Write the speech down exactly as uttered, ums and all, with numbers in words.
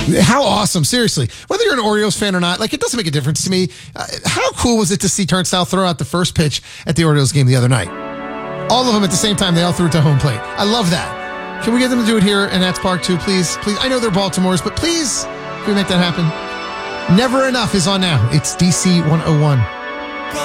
How awesome, seriously. Whether you're an Orioles fan or not, like, it doesn't make a difference to me. Uh, how cool was it to see Turnstile throw out the first pitch at the Orioles game the other night? All of them at the same time, they all threw it to home plate. I love that. Can we get them to do it here in Nats Park too, please? Please. I know they're Baltimore's, but please, can we make that happen? Never Enough is on now. It's D C one oh one.